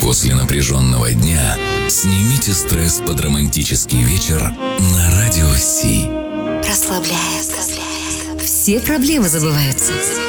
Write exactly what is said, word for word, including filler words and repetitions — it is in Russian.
После напряженного дня снимите стресс под романтический вечер на Радио Си. Расслабляет. Все проблемы забываются.